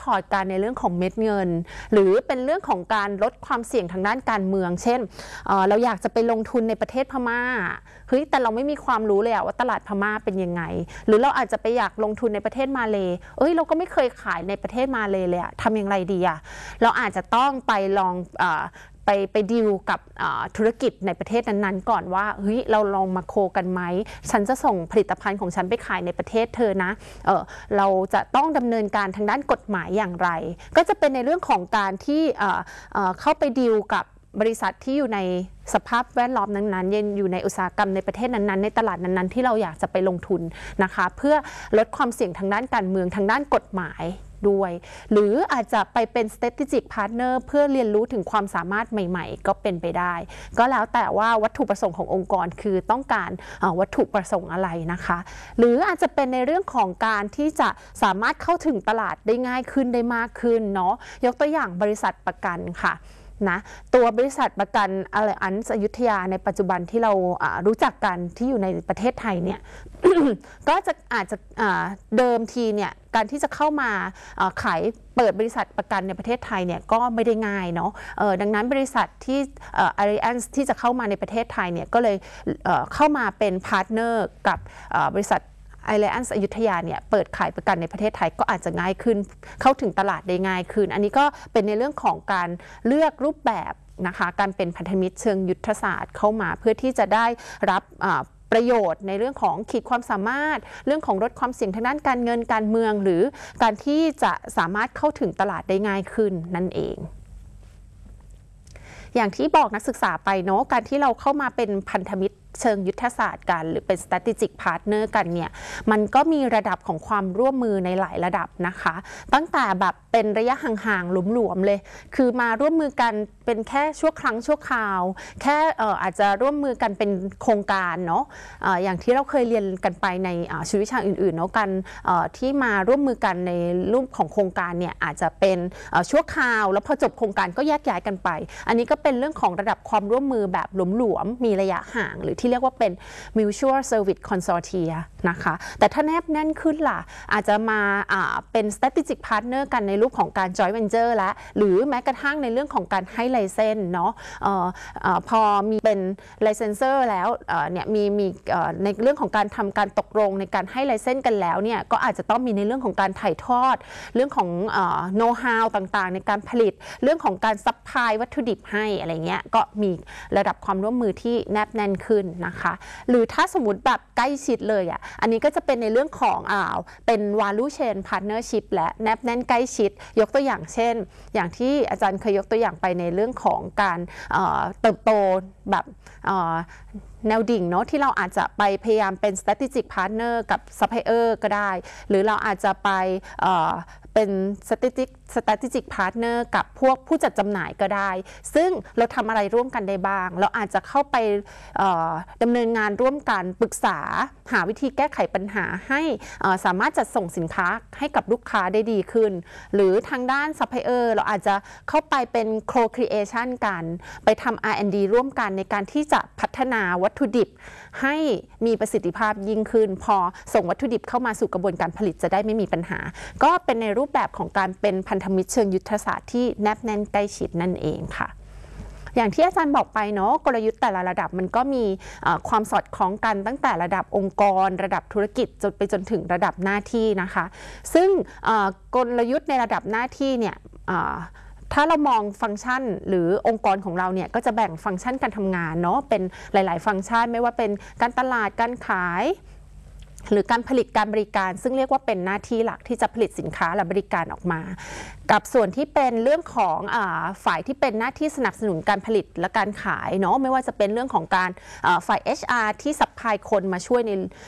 อร์ตกันในเรื่องของเม็ดเงินหรือเป็นเรื่องของการลดความเสี่ยงทางด้านการเมืองเช่นเราอยากจะไปลงทุนในประเทศพม่าเฮ้ยแต่เราไม่มีความรู้เลยว่าตลาดพม่าเป็นยังไงหรือเราอาจจะไปอยากลงทุนในประเทศมาเลเราก็ไม่เคยขายในประเทศมาเลเลยทำอย่างไรดีเราอาจจะต้องไปลองไปดีลกับธุรกิจในประเทศนั้นๆก่อนว่าเฮ้ยเราลองมาโคกันไหมฉันจะส่งผลิตภัณฑ์ของฉันไปขายในประเทศเธอนะเราจะต้องดำเนินการทางด้านกฎหมายอย่างไรก็จะเป็นในเรื่องของการที่เข้าไปดีลกับบริษัทที่อยู่ในสภาพแวดล้อมนั้นๆอยู่ในอุตสาหกรรมในประเทศนั้นๆในตลาดนั้นๆที่เราอยากจะไปลงทุนนะคะเพื่อลดความเสี่ยงทางด้านการเมืองทางด้านกฎหมายด้วยหรืออาจจะไปเป็น strategic partner เพื่อเรียนรู้ถึงความสามารถใหม่ๆก็เป็นไปได้ก็แล้วแต่ว่าวัตถุประสงค์ขององค์กรคือต้องการวัตถุประสงค์อะไรนะคะหรืออาจจะเป็นในเรื่องของการที่จะสามารถเข้าถึงตลาดได้ง่ายขึ้นได้มากขึ้นเนาะยกตัวอย่างบริษัทประกันค่ะนะตัวบริษัทประกันอันอยุธยาในปัจจุบันที่เรารู้จักกันที่อยู่ในประเทศไทยเนี่ย ก็จะอาจจะเดิมทีเนี่ยการที่จะเข้ามาขายเปิดบริษัทประกันในประเทศไทยเนี่ยก็ไม่ได้ง่ายเนาะดังนั้นบริษัทที่Allianz ที่จะเข้ามาในประเทศไทยเนี่ยก็เลยเข้ามาเป็นพาร์ทเนอร์กับบริษัทAllianz อยุธยาเนี่ยเปิดขายประกันในประเทศไทยก็อาจจะง่ายขึ้นเข้าถึงตลาดได้ง่ายขึ้นอันนี้ก็เป็นในเรื่องของการเลือกรูปแบบนะคะการเป็นพันธมิตรเชิงยุทธศาสตร์เข้ามาเพื่อที่จะได้รับประโยชน์ในเรื่องของขีดความสามารถเรื่องของลดความเสี่ยงทางด้านการเงินการเมืองหรือการที่จะสามารถเข้าถึงตลาดได้ง่ายขึ้นนั่นเองอย่างที่บอกนักศึกษาไปเนาะการที่เราเข้ามาเป็นพันธมิตรเชิงยุทธศาสตร์กันหรือเป็น strategic partner กันเนี่ยมันก็มีระดับของความร่วมมือในหลายระดับนะคะตั้งแต่แบบเป็นระยะห่างๆหลวมๆเลยคือมาร่วมมือกันเป็นแค่ชั่วครั้งชั่วคราวแค่อาจจะร่วมมือกันเป็นโครงการเนาะอย่างที่เราเคยเรียนกันไปในชีววิชาอื่นๆเนาะกันที่มาร่วมมือกันในรูปของโครงการเนี่ยอาจจะเป็นชั่วคราวแล้วพอจบโครงการก็แยกย้ายกันไปอันนี้ก็เป็นเรื่องของระดับความร่วมมือแบบหลวมๆมีระยะห่างหรือที่เรียกว่าเป็น mutual service consortia นะคะแต่ถ้าแนบแน่นขึ้นล่ะอาจจะมาเป็น strategic partner กันในรูปของการ joint venture และหรือแม้กระทั่งในเรื่องของการให้ไลเซนส์เนาะพอมีเป็น licenser แล้วเนี่ยมีในเรื่องของการทำการตกลงในการให้ไลเซนส์กันแล้วเนี่ยก็อาจจะต้องมีในเรื่องของการถ่ายทอดเรื่องของknow how ต่างๆในการผลิตเรื่องของการซัพพลายวัตถุดิบให้อะไรเงี้ยก็มีระดับความร่วมมือที่แนบแน่นขึ้นนะคะหรือถ้าสมมติแบบใกล้ชิดเลยอันนี้ก็จะเป็นในเรื่องของเป็น value chain partnership และแนบแน่นใกล้ชิดยกตัวอย่างเช่นอย่างที่อาจารย์เคยยกตัวอย่างไปในเรื่องของการเติบโตแบบแนวดิ่งเนาะที่เราอาจจะไปพยายามเป็น strategic partner กับ supplier ก็ได้หรือเราอาจจะไปเป็น strategic partner กับพวกผู้จัดจำหน่ายก็ได้ซึ่งเราทำอะไรร่วมกันได้บ้างเราอาจจะเข้าไปดำเนินงานร่วมกันปรึกษาหาวิธีแก้ไขปัญหาให้สามารถจัดส่งสินค้าให้กับลูกค้าได้ดีขึ้นหรือทางด้าน supplier เราอาจจะเข้าไปเป็น co-creation กันไปทำ R&D ร่วมกันในการที่จะพัฒนาวัตถุดิบให้มีประสิทธิภาพยิ่งขึ้นพอส่งวัตถุดิบเข้ามาสู่กระบวนการผลิตจะได้ไม่มีปัญหาก็เป็นในรูปแบบของการเป็นพันธมิตรเชิงยุทธศาสตร์ที่แนบแน่นใกล้ชิดนั่นเองค่ะอย่างที่อาจารย์บอกไปเนาะกลยุทธ์แต่ละระดับมันก็มีความสอดคล้องกันตั้งแต่ระดับองค์กรระดับธุรกิจจนถึงระดับหน้าที่นะคะซึ่งกลยุทธ์ในระดับหน้าที่เนี่ยถ้าเรามองฟังก์ชันหรือองค์กรของเราเนี่ยก็จะแบ่งฟังก์ชันการทำงานเนาะเป็นหลายๆฟังก์ชันไม่ว่าเป็นการตลาดการขายหรือการผลิตการบริการซึ่งเรียกว่าเป็นหน้าที่หลักที่จะผลิตสินค้าและบริการออกมากับส่วนที่เป็นเรื่องของฝ่ายที่เป็นหน้าที่สนับสนุนการผลิตและการขายเนาะไม่ว่าจะเป็นเรื่องของการฝ่าย HR ที่ซัพพลายคนมาช่วยใน